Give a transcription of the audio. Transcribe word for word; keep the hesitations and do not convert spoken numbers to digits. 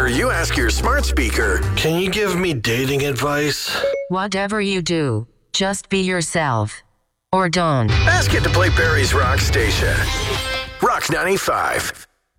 sure you ask your smart speaker, Can you give me dating advice? Whatever you do, just be yourself. Or don't. ask it to play Barry's Rock Station. Rock ninety-five.